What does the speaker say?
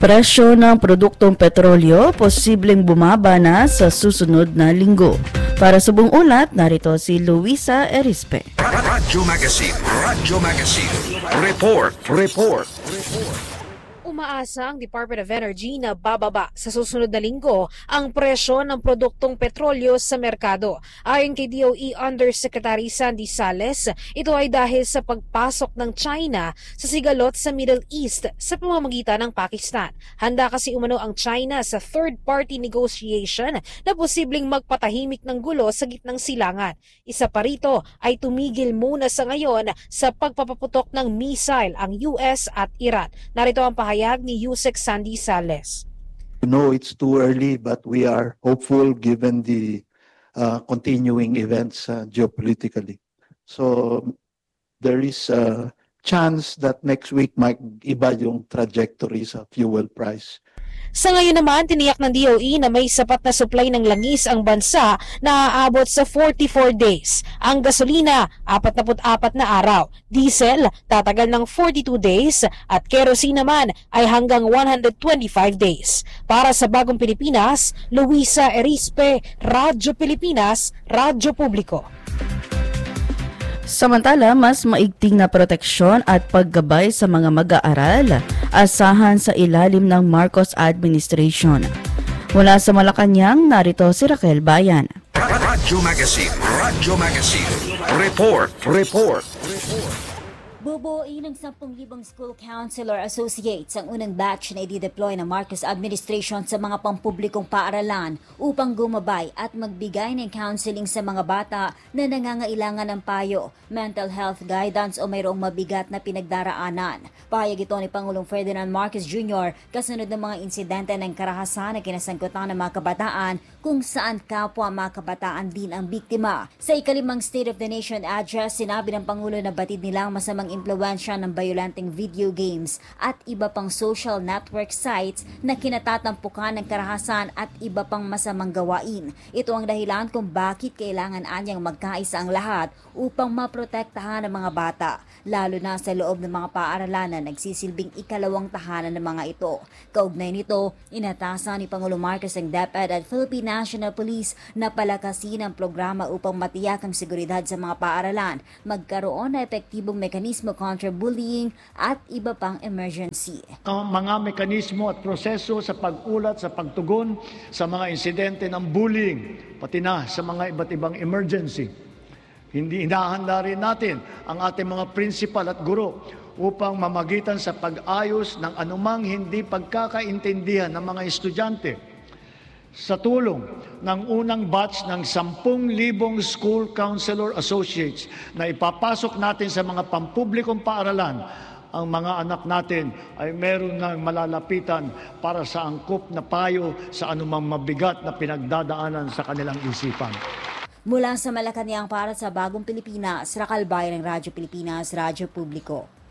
Presyo ng produktong petrolyo posibleng bumaba na sa susunod na linggo. Para sa buong ulat, narito si Luisa Erispe. Radyo Magazine. Report. Umaasa ang Department of Energy na bababa sa susunod na linggo ang presyo ng produktong petrolyo sa merkado. Ayon kay DOE Undersecretary Sandy Sales, ito ay dahil sa pagpasok ng China sa sigalot sa Middle East sa pamamagitan ng Pakistan. Handa kasi umano ang China sa third-party negotiation na posibleng magpatahimik ng gulo sa gitnang silangan. Isa pa rito ay tumigil muna sa ngayon sa pagpapaputok ng missile ang US at Iran. Narito ang pahayag ni Yusek Sandy Sales. No, it's too early, but we are hopeful given the continuing events geopolitically. So there is a chance that next week might iba yung trajectory sa fuel price. Sa ngayon naman, tiniyak ng DOE na may sapat na supply ng langis ang bansa na aabot sa 44 days. Ang gasolina, 44 na araw. Diesel, tatagal ng 42 days at kerosene naman ay hanggang 125 days. Para sa Bagong Pilipinas, Luisa Erispe, Radyo Pilipinas, Radyo Publiko. Samantala, mas maigting na proteksyon at paggabay sa mga mag-aaral asahan sa ilalim ng Marcos Administration. Mula sa Malacanang, narito si Raquel Bayan. Radyo Magazine. Report. Bubuuin ng 10,000 School Counselor Associates ang unang batch na i-deploy ng Marcos Administration sa mga pampublikong paaralan upang gumabay at magbigay ng counseling sa mga bata na nangangailangan ng payo, mental health guidance o mayroong mabigat na pinagdaraanan. Pahayag ito ni Pangulong Ferdinand Marcos Jr. kasunod ng mga insidente ng karahasan na kinasangkutan ng mga kabataan kung saan kapwa mga kabataan din ang biktima. Sa ikalimang State of the Nation address, sinabi ng Pangulo na batid nilang masamang impluwensya ng violenteng video games at iba pang social network sites na kinatatampukan ng karahasan at iba pang masamang gawain. Ito ang dahilan kung bakit kailangan anyang magkaisa ang lahat upang maprotektahan ang mga bata, lalo na sa loob ng mga paaralan na nagsisilbing ikalawang tahanan ng mga ito. Kaugnay nito, inatasan ni Pangulong Marcos ang DepEd at Philippine National Police na palakasin ang programa upang matiyak ang seguridad sa mga paaralan, magkaroon na epektibong mekanismo kontra bullying at iba pang emergency. Ang mga mekanismo at proseso sa pag-ulat, sa pagtugon sa mga insidente ng bullying, pati na sa mga iba't ibang emergency. Hindi inahanda rin natin ang ating mga principal at guro upang mamagitan sa pag-ayos ng anumang hindi pagkakaintindihan ng mga estudyante. Sa tulong ng unang batch ng 10,000 School Counselor Associates na ipapasok natin sa mga pampublikong paaralan, ang mga anak natin ay meron ng malalapitan para sa angkop na payo sa anumang mabigat na pinagdadaanan sa kanilang isipan. Mula sa Malacanang para sa Bagong Pilipinas, Raquel Bayan ng Radyo Pilipinas, Radyo Publiko.